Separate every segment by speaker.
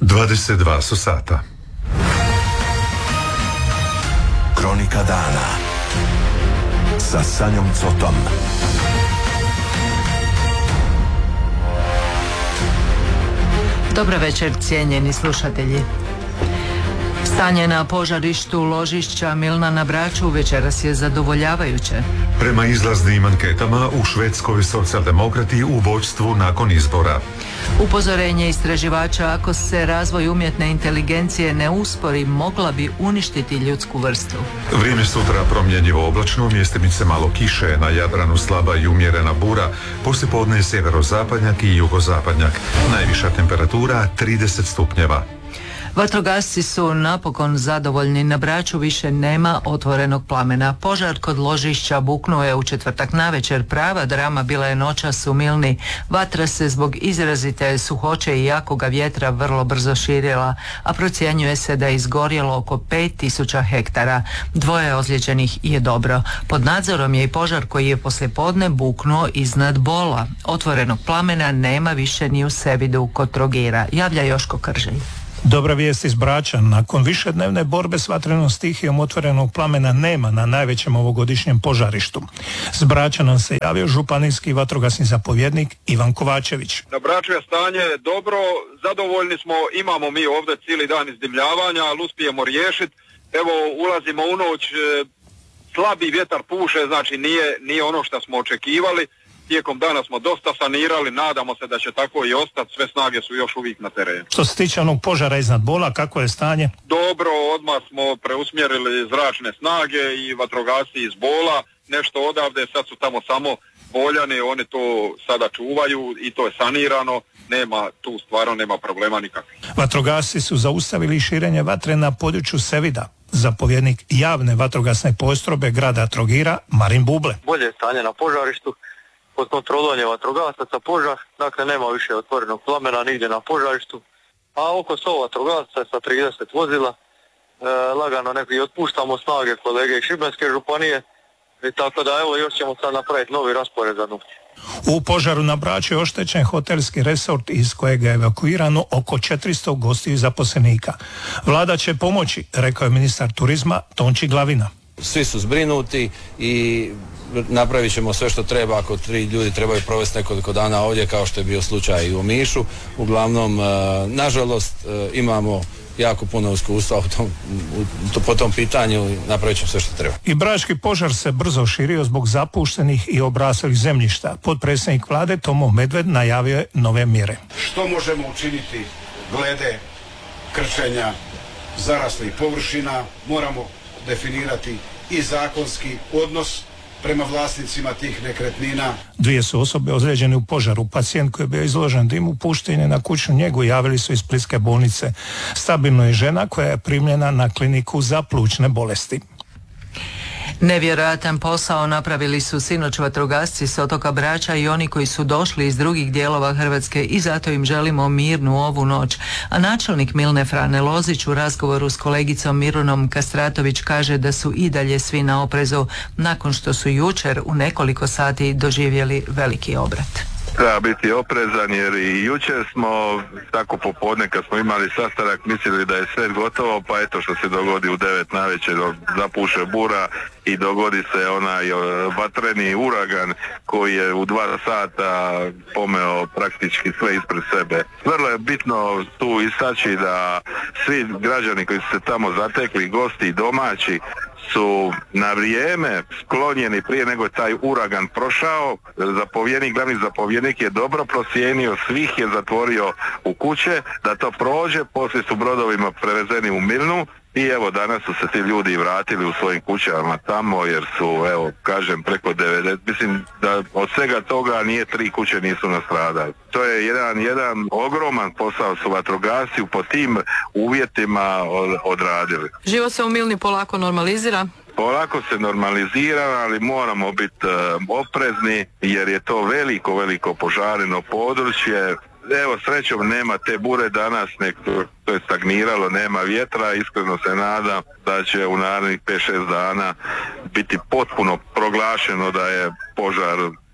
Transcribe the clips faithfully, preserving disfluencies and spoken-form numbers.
Speaker 1: dvadeset dva su sata.
Speaker 2: Kronika dana sa Sanjom Cotom.
Speaker 3: Dobra večer, cijenjeni slušatelji. Stanje na požarištu ložišća Milna na Braču večeras je zadovoljavajuće.
Speaker 1: Prema izlaznim anketama u Švedskoj socijaldemokrati u vođstvu nakon izbora.
Speaker 3: Upozorenje istraživača, ako se razvoj umjetne inteligencije ne uspori, mogla bi uništiti ljudsku vrstu.
Speaker 1: Vrijeme sutra promjenjivo oblačno, mjestimice malo kiše, na Jadranu slaba i umjerena bura, poslijepodne sjeverozapadnjak i jugozapadnjak. Najviša temperatura trideset stupnjeva.
Speaker 3: Vatrogasci su napokon zadovoljni, na Braču više nema otvorenog plamena. Požar kod ložišća buknuo je u četvrtak navečer, prava drama bila je noćas u Milni. Vatra se zbog izrazite suhoće i jakoga vjetra vrlo brzo širila, a procjenjuje se da je izgorjelo oko pet tisuća hektara. Dvoje ozlijeđenih je dobro. Pod nadzorom je i požar koji je poslijepodne buknuo iznad Bola. Otvorenog plamena nema više ni u Sevidu kod Trogira, javlja Joško Krželj.
Speaker 4: Dobra vijest iz Brača, nakon višednevne borbe s vatrenom stihijom otvorenog plamena nema na najvećem ovogodišnjem požarištu. S Brača nam se javio županijski vatrogasni zapovjednik Ivan Kovačević.
Speaker 5: Na Braču je stanje dobro, zadovoljni smo, imamo mi ovdje cijeli dan izdimljavanja, ali uspijemo riješiti. Evo, ulazimo u noć, slabi vjetar puše, znači nije, nije ono što smo očekivali. Tijekom dana smo dosta sanirali, nadamo se da će tako i ostati, sve snage su još uvijek na terenu.
Speaker 4: Što se tiče onog požara iznad Bola, kako je stanje?
Speaker 5: Dobro, odmah smo preusmjerili zračne snage i vatrogasci iz Bola, nešto odavde, sad su tamo samo Boljani, oni to sada čuvaju i to je sanirano, nema tu stvarno nema problema nikakvih.
Speaker 4: Vatrogasci su zaustavili širenje vatre na području Sevida. Zapovjednik javne vatrogasne postrojbe grada Trogira, Marin Buble.
Speaker 6: Bolje je stanje na požarištu. Pod kontrolom je vatrogasaca požar, dakle nema više otvorenog plamena nigdje na požarištu, a oko sto vatrogasaca sa trideset vozila, e, lagano neki otpuštamo snage kolege iz Šibenske županije, i tako da evo još ćemo sad napraviti novi raspored za noć.
Speaker 4: U požaru na Braču je oštećen hotelski resort iz kojega je evakuirano oko četiristo gostiju i zaposlenika. Vlada će pomoći, rekao je ministar turizma Tonči Glavina.
Speaker 7: Svi su zbrinuti i napravit ćemo sve što treba ako tri ljudi trebaju provesti nekoliko dana ovdje, kao što je bio slučaj i u Omišu. Uglavnom, nažalost, imamo jako puno iskustva u tom, u, po tom pitanju i napravit ćemo sve što treba.
Speaker 4: I brački požar se brzo širio zbog zapuštenih i obraslih zemljišta. Potpredsjednik vlade Tomo Medved najavio je nove mjere.
Speaker 8: Što možemo učiniti glede krčenja zaraslih površina? Moramo definirati i zakonski odnos prema vlasnicima tih nekretnina.
Speaker 4: Dvije su osobe ozlijeđene u požaru. Pacijent koji je bio izložen dimu pušten je na kućnu njegu, javili su iz splitske bolnice. Stabilno je žena koja je primljena na kliniku za plućne bolesti.
Speaker 3: Nevjerojatan posao napravili su sinoć vatrogasci s otoka Brača i oni koji su došli iz drugih dijelova Hrvatske i zato im želimo mirnu ovu noć. A načelnik Milne Frane Lozić u razgovoru s kolegicom Mirunom Kastratović kaže da su i dalje svi na oprezu nakon što su jučer u nekoliko sati doživjeli veliki obrat.
Speaker 9: Treba biti oprezan jer i jučer smo tako popodne kad smo imali sastanak mislili da je sve gotovo, pa eto što se dogodi u devet navečer, zapuše bura i dogodi se onaj vatreni uragan koji je u dva sata pomeo praktički sve ispred sebe. Vrlo je bitno tu istaći da svi građani koji su se tamo zatekli, gosti i domaći, su na vrijeme sklonjeni prije nego je taj uragan prošao. Zapovjednik, glavni zapovjednik je dobro procijenio, svih je zatvorio u kuće, da to prođe, poslije su brodovima prevezeni u Milnu i evo danas su se ti ljudi vratili u svojim kućama tamo jer su, evo, kažem, preko devedeset, mislim da od svega toga nije tri kuće nisu nastradali. To je jedan, jedan ogroman posao su vatrogasci po tim uvjetima odradili.
Speaker 10: Život se u Milni polako normalizira?
Speaker 9: Polako se normalizira, ali moramo biti uh, oprezni jer je to veliko, veliko požareno područje. Evo, srećom nema te bure danas, nek to je stagniralo, nema vjetra, iskreno se nadam da će u narednih pet šest dana biti potpuno proglašeno da je požar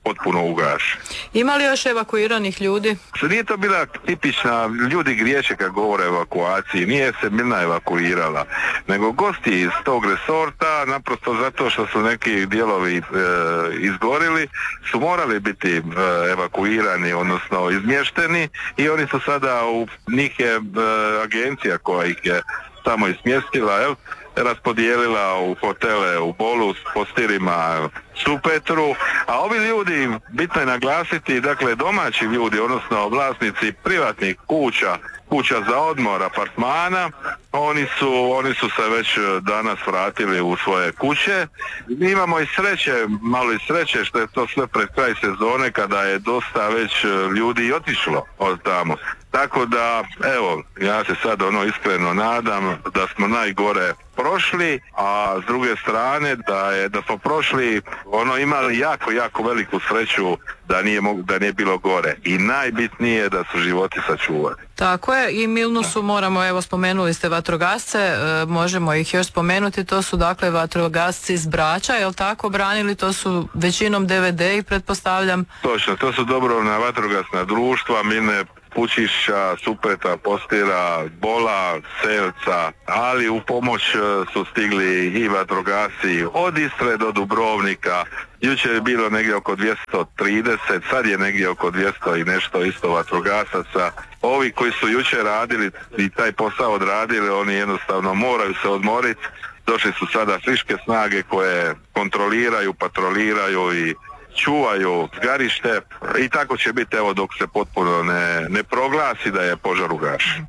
Speaker 9: potpuno ugašen.
Speaker 10: Ima li još evakuiranih ljudi?
Speaker 9: Nije to bila tipična, ljudi griješe kad govore o evakuaciji, nije se Milna evakuirala, nego gosti iz tog resorta, naprosto zato što su neki dijelovi e, izgorili, su morali biti e, evakuirani, odnosno izmješteni, i oni su sada, u njih je e, agencija koja ih je tamo ismjestila, jel? Raspodijelila u hotele u Bolu, po stirima Supetru, a ovi ljudi, bitno je naglasiti, dakle domaći ljudi, odnosno vlasnici privatnih kuća, kuća za odmor, apartmana, oni su, oni su se već danas vratili u svoje kuće. Mi imamo i sreće, malo i sreće što je to sve pred kraj sezone kada je dosta već ljudi otišlo od tamo. Tako da, evo, ja se sad ono iskreno nadam da smo najgore prošli, a s druge strane da je da smo prošli ono imali jako, jako veliku sreću da nije, da nije bilo gore. I najbitnije je da su životi sačuvani.
Speaker 10: Tako je, i Milnu su, moramo, evo spomenuli ste vatrogasce, e, možemo ih još spomenuti, to su dakle vatrogasci iz Brača, jel tako, branili, to su većinom D V D i pretpostavljam.
Speaker 9: Točno, to su dobrovoljna vatrogasna društva, Milne, Pučišća, Supeta, Postira, Bola, Selca, ali u pomoć su stigli i vatrogasci od Istre do Dubrovnika. Jučer je bilo negdje oko dvjesto trideset, sad je negdje oko dvjesto i nešto isto vatrogasaca. Ovi koji su jučer radili i taj posao odradili, oni jednostavno moraju se odmoriti. Došli su sada friške snage koje kontroliraju, patroliraju i čuvaju zgarište, i tako će biti, evo, dok se potpuno ne, ne proglasi da je požar ugašen.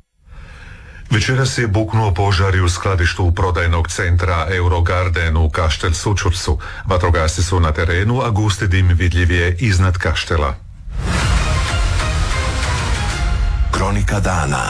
Speaker 1: Večeras je buknuo požar i u skladištu prodajnog centra Eurogarden u Kaštel Sućurcu. Vatrogasci su na terenu, a gusti dim vidljiv je iznad kaštela.
Speaker 2: Kronika dana.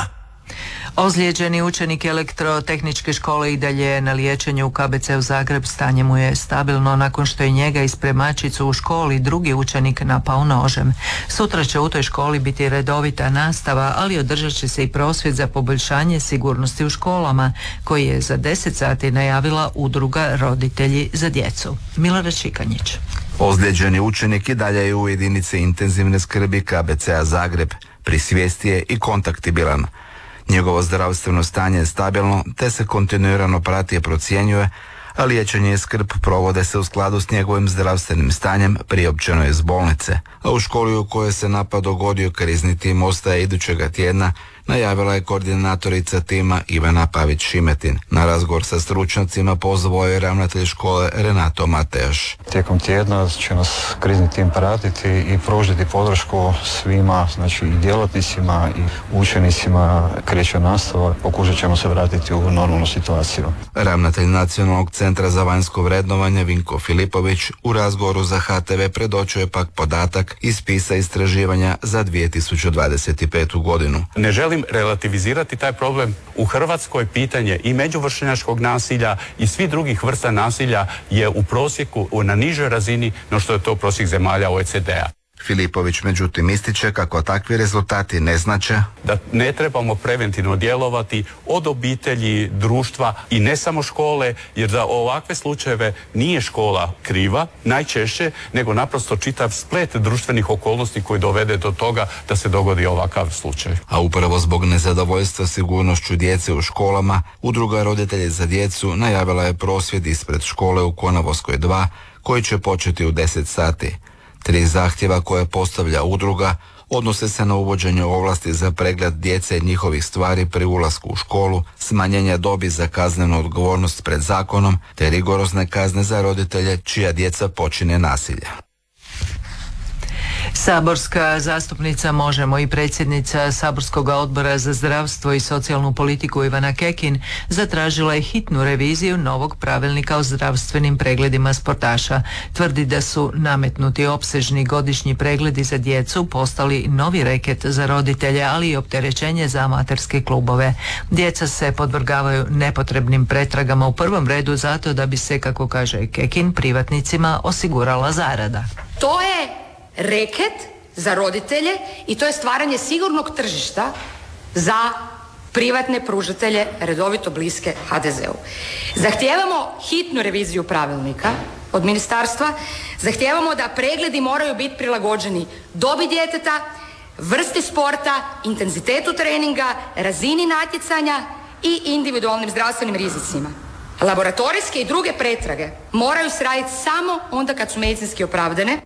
Speaker 3: Ozlijeđeni učenik elektrotehničke škole i dalje je na liječenju u K B C u Zagreb, stanje mu je stabilno nakon što je njega i spremačicu u školi drugi učenik napao nožem. Sutra će u toj školi biti redovita nastava, ali održat će se i prosvjed za poboljšanje sigurnosti u školama, koji je za deset sati najavila udruga Roditelji za djecu. Milorad Šikanjić.
Speaker 11: Ozlijeđeni učenik i dalje je u jedinici intenzivne skrbi K B C-a Zagreb. Pri svijesti je i kontaktibilan. Njegovo zdravstveno stanje je stabilno, te se kontinuirano prati i procjenjuje, a liječenje i skrb provode se u skladu s njegovim zdravstvenim stanjem, priopćeno je iz bolnice. A u školi u kojoj se napad dogodio krizni tim ostaje idućega tjedna, najavila je koordinatorica tima Ivana Pavić-Šimetin. Na razgovor sa stručnjacima pozvao je ravnatelj škole Renato Matejaš.
Speaker 12: Tijekom tjedna će nas krizni tim pratiti i pružiti podršku svima, znači i djelatnicima i učenicima. Kreće nastava, pokušat ćemo se vratiti u normalnu situaciju.
Speaker 11: Ravnatelj Nacionalnog centra za vanjsko vrednovanje Vinko Filipović u razgovoru za H T V predočio je pak podatak iz spisa istraživanja za dvije tisuće dvadeset petu godinu.
Speaker 13: Ne želim relativizirati taj problem. U Hrvatskoj pitanje i međuvršnjačkog nasilja i svih drugih vrsta nasilja je u prosjeku na nižoj razini no što je to prosjek zemalja O E C D-a.
Speaker 11: Filipović međutim ističe kako takvi rezultati ne znače
Speaker 13: da ne trebamo preventivno djelovati od obitelji, društva i ne samo škole, jer za ovakve slučajeve nije škola kriva najčešće, nego naprosto čitav splet društvenih okolnosti koji dovede do toga da se dogodi ovakav slučaj.
Speaker 11: A upravo zbog nezadovoljstva sigurnošću djece u školama, udruga Roditelji za djecu najavila je prosvjed ispred škole u Konavolskoj dva koji će početi u deset sati. Tri zahtjeva koje postavlja udruga odnose se na uvođenje ovlasti za pregled djece i njihovih stvari pri ulasku u školu, smanjenje dobi za kaznenu odgovornost pred zakonom, te rigorozne kazne za roditelje čija djeca počine nasilje.
Speaker 3: Saborska zastupnica Možemo i predsjednica Saborskog odbora za zdravstvo i socijalnu politiku Ivana Kekin zatražila je hitnu reviziju novog pravilnika o zdravstvenim pregledima sportaša. Tvrdi da su nametnuti opsežni godišnji pregledi za djecu postali novi reket za roditelje, ali i opterećenje za amaterske klubove. Djeca se podvrgavaju nepotrebnim pretragama u prvom redu zato da bi se, kako kaže Kekin, privatnicima osigurala zarada.
Speaker 14: To je reket za roditelje i to je stvaranje sigurnog tržišta za privatne pružatelje redovito bliske H D Z-u. Zahtijevamo hitnu reviziju pravilnika od ministarstva zahtijevamo da pregledi moraju biti prilagođeni dobi djeteta, vrsti sporta, intenzitetu treninga, razini natjecanja i individualnim zdravstvenim rizicima. Laboratorijske i druge pretrage moraju se raditi samo onda kad su medicinski opravdane.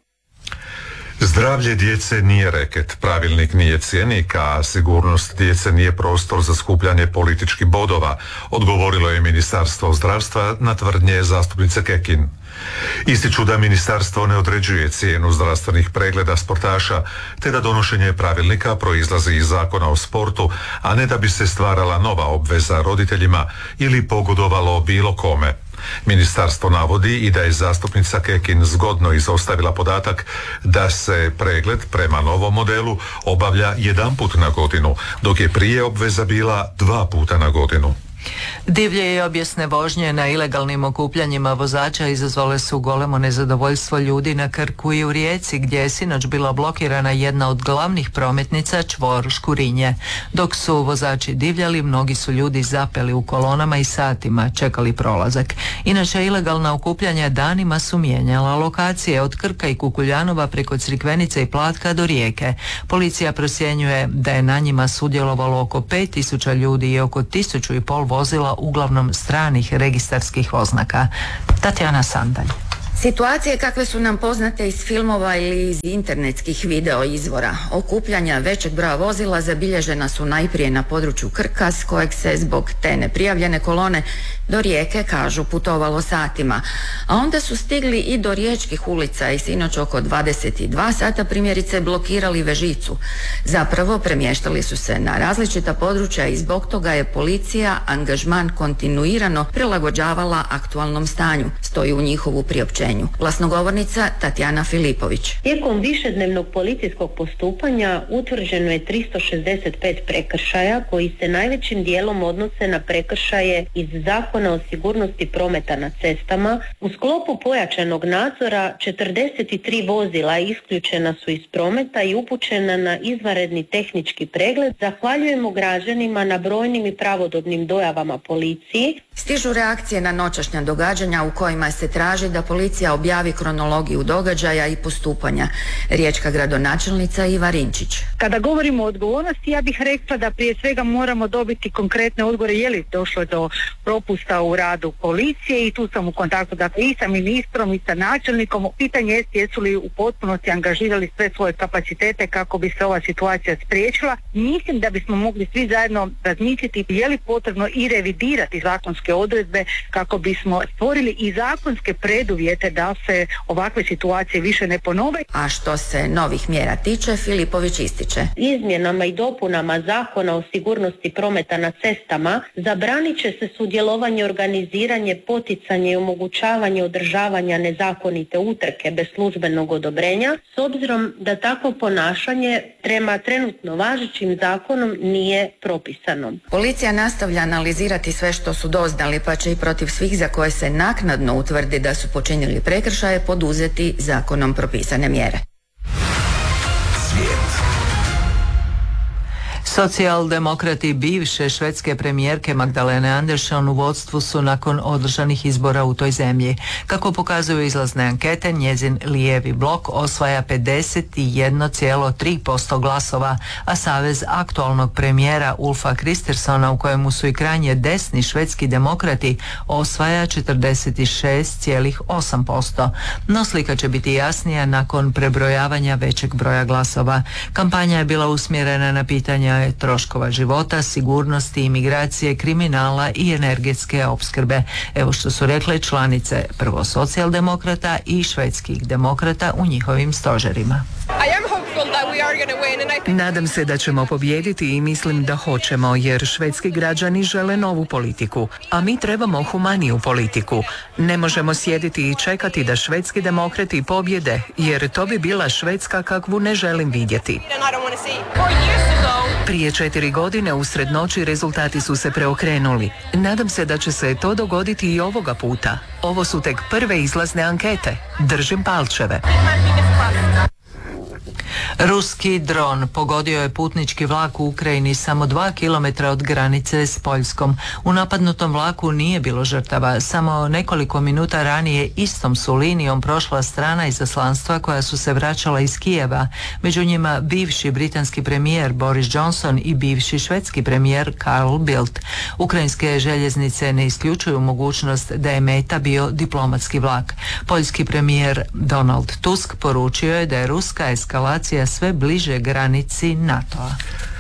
Speaker 1: Zdravlje djece nije reket, pravilnik nije cjenik, a sigurnost djece nije prostor za skupljanje političkih bodova, odgovorilo je Ministarstvo zdravstva na tvrdnje zastupnice Kekin. Ističu da ministarstvo ne određuje cijenu zdravstvenih pregleda sportaša, te da donošenje pravilnika proizlazi iz Zakona o sportu, a ne da bi se stvarala nova obveza roditeljima ili pogodovalo bilo kome. Ministarstvo navodi i da je zastupnica Kekin zgodno izostavila podatak da se pregled prema novom modelu obavlja jedan put na godinu, dok je prije obveza bila dva puta na godinu.
Speaker 3: Divlje i objesne vožnje na ilegalnim okupljanjima vozača izazvale su golemo nezadovoljstvo ljudi na Krku i u Rijeci, gdje je sinoć bila blokirana jedna od glavnih prometnica, čvor Škurinje. Dok su vozači divljali, mnogi su ljudi zapeli u kolonama i satima čekali prolazak. Inače, ilegalna okupljanja danima su mijenjala lokacije od Krka i Kukuljanova preko Crikvenice i Platka do Rijeke. Policija procjenjuje da je na njima sudjelovalo oko pet tisuća ljudi i oko tisuću i pol vozila, uglavnom stranih registarskih oznaka. Tatjana Sandalj.
Speaker 15: Situacije kakve su nam poznate iz filmova ili iz internetskih video izvora. Okupljanja većeg broja vozila zabilježena su najprije na području Krka, s kojeg se zbog te neprijavljene kolone do Rijeke, kažu, putovalo satima. A onda su stigli i do riječkih ulica i sinoć oko dvadeset dva sata primjerice blokirali Vežicu. Zapravo premještali su se na različita područja i zbog toga je policija angažman kontinuirano prilagođavala aktualnom stanju, stoji u njihovu priopćenju. Glasnogovornica Tatjana Filipović.
Speaker 16: Tijekom višednevnog policijskog postupanja utvrđeno je tristo šezdeset pet prekršaja koji se najvećim dijelom odnose na prekršaje iz Zakona o sigurnosti prometa na cestama. U sklopu pojačanog nadzora četrdeset tri vozila isključena su iz prometa i upućena na izvanredni tehnički pregled. Zahvaljujemo građanima na brojnim i pravodobnim dojavama policiji.
Speaker 15: Stižu reakcije na noćašnja događanja u kojima se traži da policija objavi kronologiju događaja i postupanja. Riječka gradonačelnica Iva Rinčić.
Speaker 17: Kada govorimo o odgovornosti, ja bih rekla da prije svega moramo dobiti konkretne odgovore je li došlo do propusta u radu policije i tu sam u kontaktu dakle i sa ministrom i sa načelnikom. Pitanje je jesu li u potpunosti angažirali sve svoje kapacitete kako bi se ova situacija spriječila. Mislim da bismo mogli svi zajedno razmisliti je li potrebno i revidirati zakonske odredbe kako bismo stvorili i zakonske preduvjete da se ovakve situacije više ne ponove.
Speaker 15: A što se novih mjera tiče, Filipović ističe.
Speaker 16: Izmjenama i dopunama Zakona o sigurnosti prometa na cestama zabranit će se sudjelovanje, organiziranje, poticanje i omogućavanje održavanja nezakonite utrke bez službenog odobrenja, s obzirom da takvo ponašanje prema trenutno važećim zakonom nije propisano.
Speaker 15: Policija nastavlja analizirati sve što su doznali, pa će i protiv svih za koje se naknadno utvrdi da su počinili prekršaje poduzeti zakonom propisane mjere.
Speaker 3: Socijaldemokrati bivše švedske premijerke Magdalene Andersson u vodstvu su nakon održanih izbora u toj zemlji. Kako pokazuju izlazne ankete, njezin lijevi blok osvaja pedeset jedan zarez tri posto glasova, a savez aktualnog premijera Ulfa Kristerssona, u kojemu su i krajnje desni švedski demokrati, osvaja četrdeset šest zarez osam posto. No slika će biti jasnija nakon prebrojavanja većeg broja glasova. Kampanja je bila usmjerena na pitanja troškova života, sigurnosti, imigracije, kriminala i energetske opskrbe. Evo što su rekle članice prvo socijaldemokrata i švedskih demokrata u njihovim stožerima.
Speaker 18: Nadam se da ćemo pobijediti i mislim da hoćemo, jer švedski građani žele novu politiku, a mi trebamo humaniju politiku. Ne možemo sjediti i čekati da švedski demokrati pobjede, jer to bi bila Švedska kakvu ne želim vidjeti. Prije četiri godine usred noći rezultati su se preokrenuli. Nadam se da će se to dogoditi i ovoga puta. Ovo su tek prve izlazne ankete. Držim palčeve.
Speaker 3: Ruski dron pogodio je putnički vlak u Ukrajini samo dva kilometra od granice s Poljskom. U napadnutom vlaku nije bilo žrtava. Samo nekoliko minuta ranije istom su linijom prošla strana izaslanstva koja su se vraćala iz Kijeva. Među njima bivši britanski premijer Boris Johnson i bivši švedski premijer Carl Bildt. Ukrajinske željeznice ne isključuju mogućnost da je meta bio diplomatski vlak. Poljski premijer Donald Tusk poručio je da je ruska eskalacija sve bliže granici NATO-a.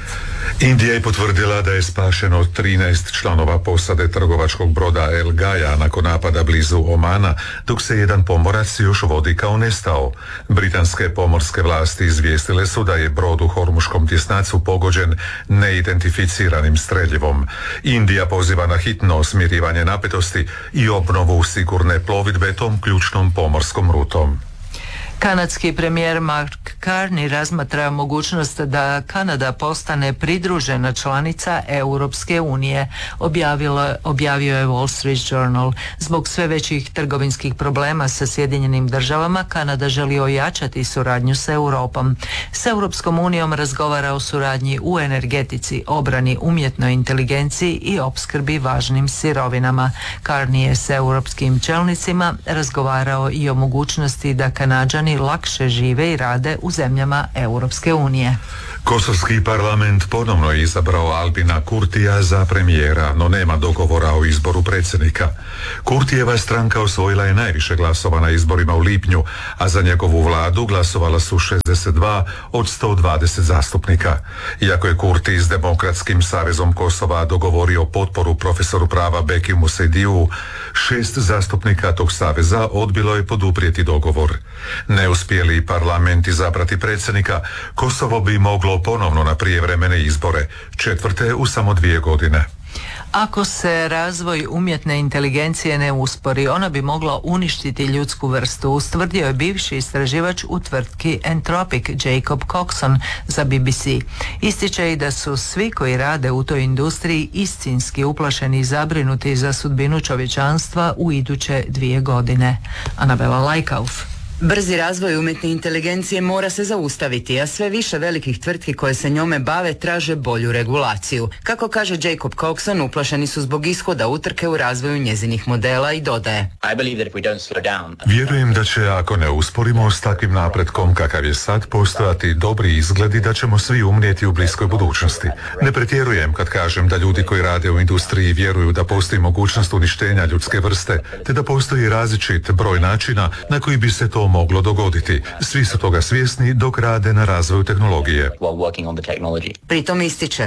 Speaker 1: Indija je potvrdila da je spašeno trinaest članova posade trgovačkog broda El Gaja nakon napada blizu Omana, dok se jedan pomorac još vodi kao nestao. Britanske pomorske vlasti izvijestile su da je brod u Hormuškom tjesnacu pogođen neidentificiranim streljivom. Indija poziva na hitno smirivanje napetosti i obnovu sigurne plovidbe tom ključnom pomorskom rutom.
Speaker 3: Kanadski premijer Mark Carney razmatra mogućnost da Kanada postane pridružena članica Europske unije, objavilo, objavio je Wall Street Journal. Zbog sve većih trgovinskih problema sa Sjedinjenim državama, Kanada želi ojačati suradnju sa Europom. S Europskom unijom razgovara o suradnji u energetici, obrani, umjetnoj inteligenciji i opskrbi važnim sirovinama. Carney je s europskim čelnicima razgovarao i o mogućnosti da Kanađani lakše žive i rade u zemljama Europske unije.
Speaker 1: Kosovski parlament ponovno je izabrao Albina Kurtija za premijera, no nema dogovora o izboru predsjednika. Kurtijeva stranka osvojila je najviše glasova na izborima u lipnju, a za njegovu vladu glasovala su šezdeset dva od sto dvadeset zastupnika. Iako je Kurti s Demokratskim savezom Kosova dogovorio potporu profesoru prava Bekimu Sejdiju, šest zastupnika tog saveza odbilo je poduprijeti dogovor. Ne uspjeli parlament izabrati predsjednika, Kosovo bi moglo ponovno na prijevremene izbore, četvrte u samo dvije godine.
Speaker 3: Ako se razvoj umjetne inteligencije ne uspori, ona bi mogla uništiti ljudsku vrstu, ustvrdio je bivši istraživač u tvrtki Anthropic Jacob Coxon za B B C. Ističe i da su svi koji rade u toj industriji istinski uplašeni i zabrinuti za sudbinu čovječanstva u iduće dvije godine. Anabela Lajkauf.
Speaker 19: Brzi razvoj umjetne inteligencije mora se zaustaviti, a sve više velikih tvrtki koje se njome bave traže bolju regulaciju. Kako kaže Jacob Coxon, uplašeni su zbog ishoda utrke u razvoju njezinih modela i dodaje:
Speaker 1: Vjerujem da će, ako ne usporimo s takvim napretkom kakav je sad, postojati dobri izgledi da ćemo svi umrijeti u bliskoj budućnosti. Ne pretjerujem kad kažem da ljudi koji rade u industriji vjeruju da postoji mogućnost uništenja ljudske vrste, te da postoji različit broj načina na koji bi se to moglo dogoditi. Svi su toga svjesni dok rade na razvoju tehnologije.
Speaker 19: Pritom ističe: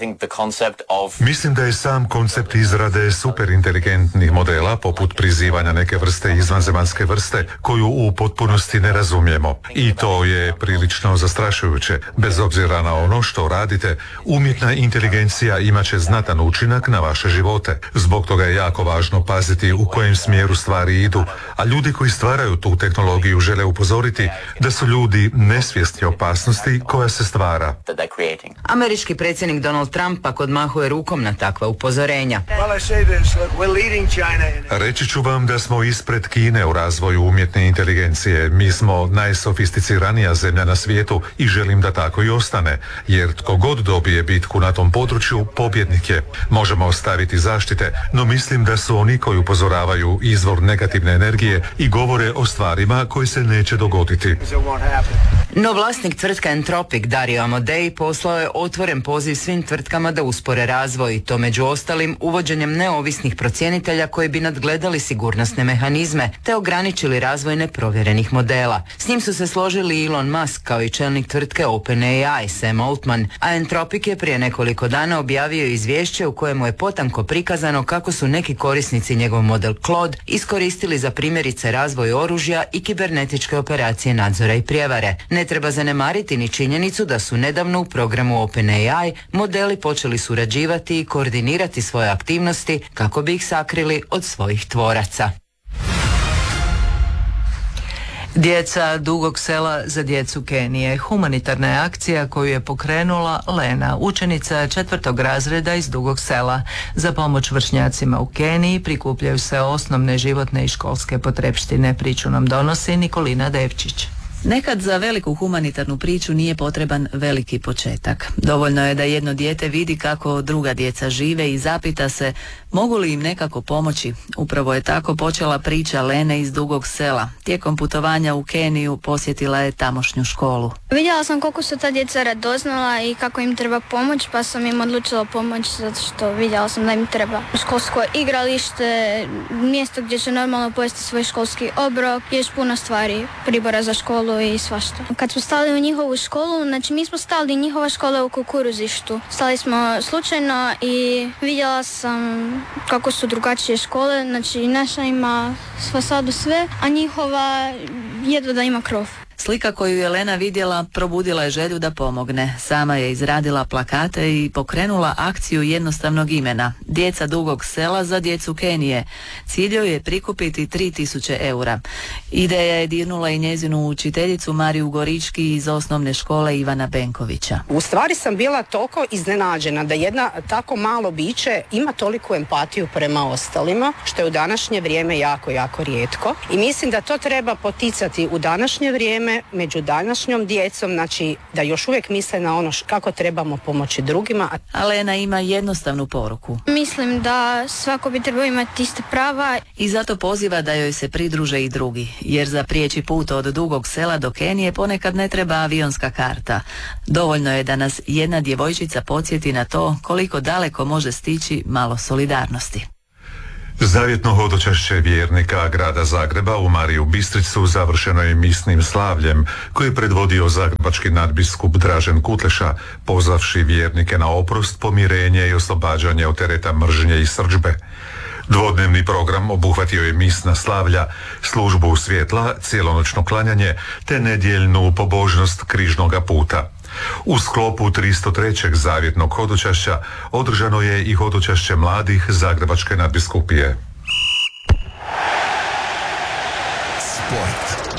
Speaker 1: Mislim da je sam koncept izrade superinteligentnih modela, poput prizivanja neke vrste izvanzemaljske vrste, koju u potpunosti ne razumijemo. I to je prilično zastrašujuće. Bez obzira na ono što radite, umjetna inteligencija imat će znatan učinak na vaše živote. Zbog toga je jako važno paziti u kojem smjeru stvari idu, a ljudi koji stvaraju tu tehnologiju žele upozoriti da su ljudi nesvjesni opasnosti koja se stvara.
Speaker 19: Američki predsjednik Donald Trump pak odmahuje rukom na takva upozorenja.
Speaker 1: Reći ću vam da smo ispred Kine u razvoju umjetne inteligencije. Mi smo najsofisticiranija zemlja na svijetu i želim da tako i ostane, jer tko god dobije bitku na tom području, pobjednik je. Možemo ostaviti zaštite, no mislim da su oni koji upozoravaju izvor negativne energije i govore o stvarima koji se neće dogoditi.
Speaker 19: No vlasnik tvrtka Anthropic Dario Amodei poslao je otvoren poziv svim tvrtkama da uspore razvoj, i to među ostalim uvođenjem neovisnih procjenitelja koji bi nadgledali sigurnosne mehanizme te ograničili razvoj neprovjerenih modela. S njim su se složili Elon Musk kao i čelnik tvrtke OpenAI Sam Altman, a Anthropic je prije nekoliko dana objavio izvješće u kojemu je potanko prikazano kako su neki korisnici njegov model Claude iskoristili za primjerice razvoj oružja i kibernetičke operacije nadzora i prijevare. Ne treba zanemariti ni činjenicu da su nedavno u programu OpenAI modeli počeli surađivati i koordinirati svoje aktivnosti kako bi ih sakrili od svojih tvoraca.
Speaker 3: Djeca Dugog Sela za djecu Kenije. Humanitarna je akcija koju je pokrenula Lena, učenica četvrtog razreda iz Dugog Sela. Za pomoć vršnjacima u Keniji prikupljaju se osnovne životne i školske potrepštine. Priču nam donosi Nikolina Devčić.
Speaker 20: Nekad za veliku humanitarnu priču nije potreban veliki početak. Dovoljno je da jedno dijete vidi kako druga djeca žive i zapita se mogu li im nekako pomoći. Upravo je tako počela priča Lene iz Dugog Sela. Tijekom putovanja u Keniju posjetila je tamošnju školu.
Speaker 21: Vidjela sam koliko su ta djeca radoznala i kako im treba pomoć, pa sam im odlučila pomoći zato što vidjela sam da im treba školsko igralište, mjesto gdje će normalno pojesti svoj školski obrok, još puno stvari, pribora za školu i svašta. Kad smo stali u njihovu školu, znači mi smo stali, njihova škola u kukuruzištu. Stali smo slučajno i vidjela sam kako su drugačije škole, znači naša ima fasadu sve, a njihova jedva da ima krov.
Speaker 20: Slika koju je Lena vidjela probudila je želju da pomogne. Sama je izradila plakate i pokrenula akciju jednostavnog imena Djeca Dugog Sela za djecu Kenije. Cilj joj je prikupiti tri tisuće eura. Ideja je dirnula i njezinu učiteljicu Mariju Gorički iz osnovne škole Ivana Benkovića.
Speaker 22: U stvari sam bila toliko iznenađena da jedna tako malo biće ima toliku empatiju prema ostalima, što je u današnje vrijeme jako, jako rijetko. I mislim da to treba poticati u današnje vrijeme među današnjom djecom, znači da još uvijek misle na ono kako trebamo pomoći drugima.
Speaker 20: A Lena ima jednostavnu poruku.
Speaker 21: Mislim da svako bi trebao imati iste prava.
Speaker 20: I zato poziva da joj se pridruže i drugi, jer za prijeći put od Dugog Sela do Kenije ponekad ne treba avionska karta. Dovoljno je da nas jedna djevojčica podsjeti na to koliko daleko može stići malo solidarnosti.
Speaker 1: Zavjetno hodočašće vjernika grada Zagreba u Mariju Bistricu završeno je misnim slavljem koji je predvodio zagrebački nadbiskup Dražen Kutleša, pozvavši vjernike na oprost, pomirenje i oslobađanje od tereta mržnje i srdžbe. Dvodnevni program obuhvatio je misna slavlja, službu svjetla, cijelonoćno klanjanje te nedjeljnu pobožnost križnoga puta. U sklopu tristo trećeg zavjetnog hodočašća održano je i hodočašće mladih Zagrebačke nadbiskupije.
Speaker 2: Sport.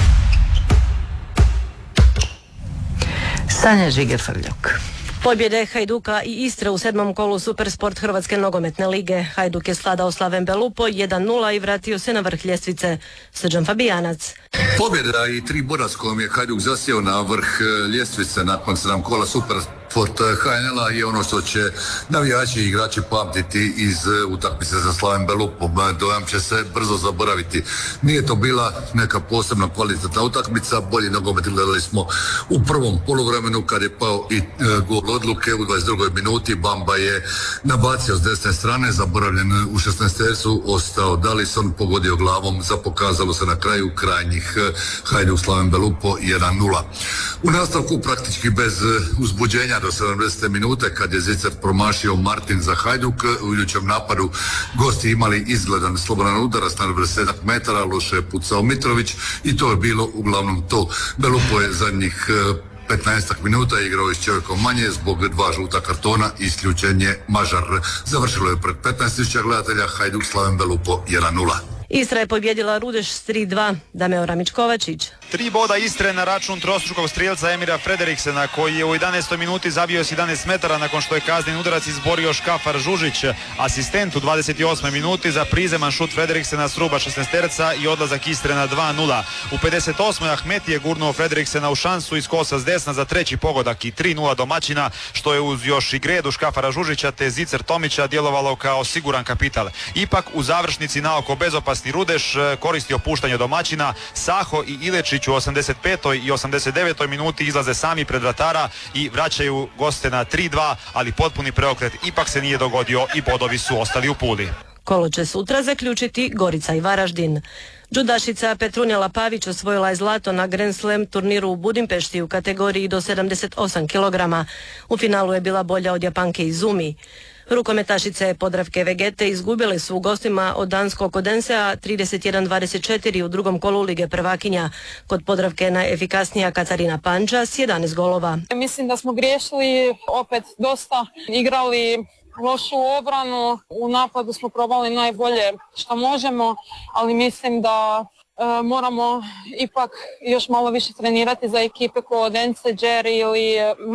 Speaker 3: Sanja Žiger-Frljok.
Speaker 23: Pobjede Hajduka i Istre u sedmom kolu Supersport Hrvatske nogometne lige. Hajduk je sladao Slaven Belupo jedan nula i vratio se na vrh ljestvice. Srđan Fabijanac.
Speaker 24: Pobjeda i tri boda s kojom je Hajduk zasjeo na vrh ljestvice nakon sedam kola Supersport H N L-a je ono što će navijači i igrači pamtiti iz utakmice za Slaven Belupom. Dojam će se brzo zaboraviti. Nije to bila neka posebno kvalitetna utakmica, bolji nogomet gledali smo u prvom poluvremenu kad je pao i e, gol odluke u dvadeset drugoj minuti. Bamba je nabacio s desne strane, zaboravljen u šesnaestercu, ostao Dalison, pogodio glavom, za pokazalo se na kraju krajnjih Hajduk Slaven Belupo jedan nula. U nastavku praktički bez uzbuđenja do sedamdesete minute kad je Zicer promašio Martin za Hajduk, u idućem napadu gosti imali izgledan slobodan udarac na dvadeset metara, loše je pucao Mitrović i to je bilo uglavnom to. Belupo je zadnjih petnaestak minuta igrao s čovjekom manje zbog dva žuta kartona i isključen je Mažar. Završilo je pred petnaest tisuća gledatelja Hajduk Slaven Belupo jedan nula.
Speaker 23: Istra je pobjedila Rudeš s tri dva. Dameo Ramić-Kovačić.
Speaker 25: Tri boda Istre na račun trostrukog strijelca Emira Frederiksena koji je u jedanaestoj minuti zabio s jedanaest metara nakon što je kazneni udarac izborio Škafar Žužić. Asistent u dvadeset osmoj minuti za prizeman šut Frederiksena s ruba šesnaesterca i odlazak Istre na dva nula. U pedeset osmoj Ahmeti je gurnuo Frederiksena u šansu iz kosa s desna za treći pogodak i tri nula domaćina, što je uz još i gredu Škafara Žužića te Zicer Tomića djelovalo kao siguran kapital. Ipak u završnici naoko bezopasni Rudeš koristio puštanje domaćina. Saho i Ilečić u osamdeset petoj i osamdeset devetoj minuti izlaze sami pred vratara i vraćaju goste na tri dva, ali potpuni preokret ipak se nije dogodio i bodovi su ostali u Puli.
Speaker 23: Kolo će sutra zaključiti Gorica i Varaždin. Džudašica Petrunjela Pavić osvojila je zlato na Grand Slam turniru u Budimpešti u kategoriji do sedamdeset osam kilograma. U finalu je bila bolja od Japanke Izumi. Rukometašice Podravke Vegete izgubile su u gostima od danskog Odensea trideset jedan dvadeset četiri u drugom kolu Lige prvakinja. Kod Podravke je najefikasnija Katarina Panđa s jedanaest golova.
Speaker 26: Mislim da smo griješili opet dosta, igrali lošu obranu, u napadu smo probali najbolje što možemo, ali mislim da e, moramo ipak još malo više trenirati za ekipe kao Odense, Jerry ili Metz.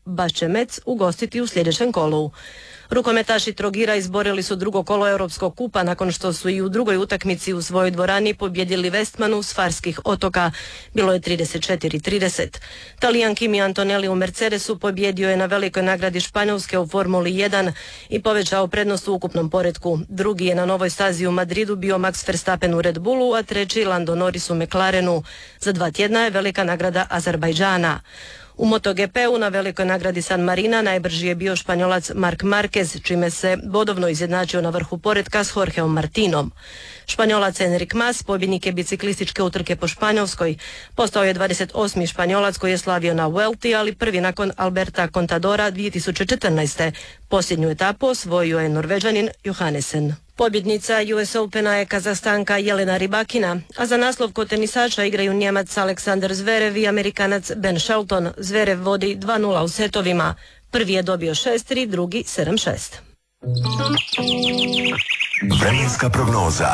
Speaker 23: Baš će Mec ugostiti u sljedećem kolu. Rukometaši Trogira izborili su drugo kolo Europskog kupa nakon što su i u drugoj utakmici u svojoj dvorani pobjedili Westmanu s Farskih otoka. Bilo je trideset četiri trideset. Talijan Kimi Antonelli u Mercedesu pobjedio je na velikoj nagradi Španjolske u Formuli jedan i povećao prednost u ukupnom poretku. Drugi je na novoj stazi u Madridu bio Max Verstappen u Red Bullu, a treći Lando Norris u McLarenu. Za dva tjedna je velika nagrada Azerbajdžana. U MotoGP-u na velikoj nagradi San Marina najbrži je bio Španjolac Marc Marquez, čime se bodovno izjednačio na vrhu poretka s Jorgeom Martinom. Španjolac Enric Mas, pobjednik je biciklističke utrke po Španjolskoj. Postao je dvadeset osmi Španjolac koji je slavio na Vuelti, ali prvi nakon Alberta Contadora dvije tisuće četrnaeste. Posljednju etapu osvojio je Norvežanin Johannesen. Pobjednica U S Opena je Kazahstanka Jelena Rybakina, a za naslov kod tenisača igraju Njemac Aleksander Zverev i Amerikanac Ben Shelton. Zverev vodi dva nula u setovima. Prvi je dobio šest tri, drugi sedam šest.
Speaker 2: Vremenska prognoza.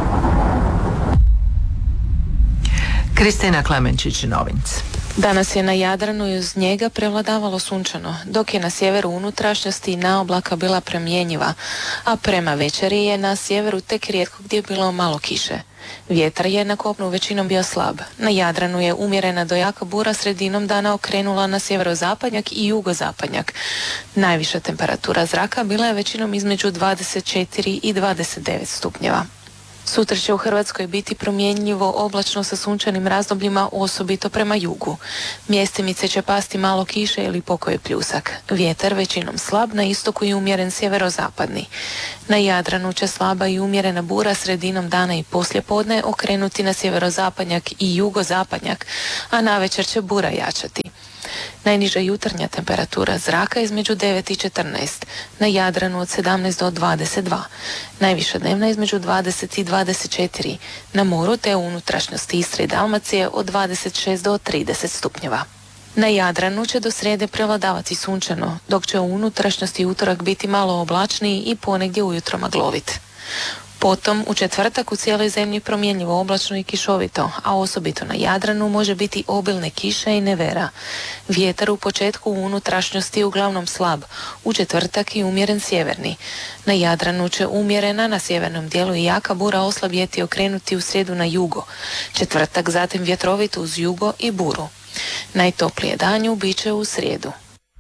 Speaker 3: Kristina Klemenčić-Novinc.
Speaker 4: Danas je na Jadranu i uz njega prevladavalo sunčano, dok je na sjeveru unutrašnjosti na oblaka bila promjenjiva, a prema večeri je na sjeveru tek rijetko gdje bilo malo kiše. Vjetar je na kopnu većinom bio slab. Na Jadranu je umjerena do jaka bura sredinom dana okrenula na sjeverozapadnjak i jugozapadnjak. Najviša temperatura zraka bila je većinom između dvadeset četiri i dvadeset devet stupnjeva. Sutra će u Hrvatskoj biti promjenjivo oblačno sa sunčanim razdobljima, osobito prema jugu. Mjestimice će pasti malo kiše ili pokoje pljusak. Vjetar većinom slab, na istoku i umjeren sjeverozapadni. Na Jadranu će slaba i umjerena bura sredinom dana i poslijepodne okrenuti na sjeverozapadnjak i jugozapadnjak, a navečer će bura jačati. Najniža jutarnja temperatura zraka između devet i četrnaest, na Jadranu od sedamnaest do dvadeset dva, najviša dnevna između dvadeset i dvadeset četiri, na moru te u unutrašnjosti Istre i Dalmacije od dvadeset šest do trideset stupnjeva. Na Jadranu će do srijede prevladavati sunčano, dok će u unutrašnjosti utorak biti malo oblačniji i ponegdje ujutro maglovit. Potom u četvrtak u cijeloj zemlji promjenjivo oblačno i kišovito, a osobito na Jadranu može biti obilne kiše i nevera. Vjetar u početku u unutrašnjosti uglavnom slab, u četvrtak i umjeren sjeverni. Na Jadranu će umjerena, na sjevernom dijelu i jaka bura oslabjeti i okrenuti u srijedu na jugo. Četvrtak zatim vjetrovito uz jugo i buru. Najtoplije danju bit će u srijedu.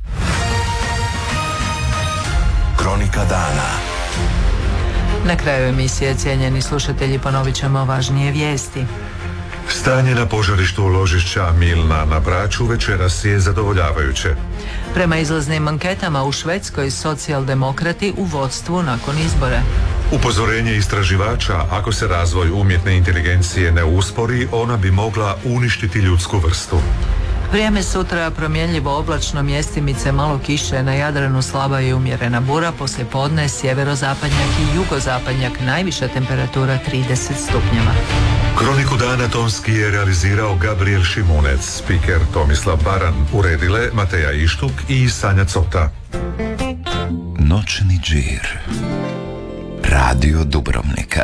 Speaker 2: Kronika dana.
Speaker 3: Na kraju emisije, cijenjeni slušatelji, ponovit ćemo važnije vijesti.
Speaker 1: Stanje na požarištu ložišća Milna na Braču večeras je zadovoljavajuće.
Speaker 3: Prema izlaznim anketama u Švedskoj socijaldemokrati u vodstvu nakon izbora.
Speaker 1: Upozorenje istraživača, ako se razvoj umjetne inteligencije ne uspori, ona bi mogla uništiti ljudsku vrstu.
Speaker 3: Vrijeme sutra promjenljivo oblačno, mjestimice malo kiše, na Jadranu slaba i umjerena bura, poslije podne sjeverozapadnjak i jugozapadnjak, najviša temperatura trideset stupnjeva.
Speaker 1: Kroniku dana tonski je realizirao Gabriel Šimunec, spiker Tomislav Baran, uredile Mateja Ištuk i Sanja Cota.
Speaker 2: Noćni džir. Radio Dubrovnika.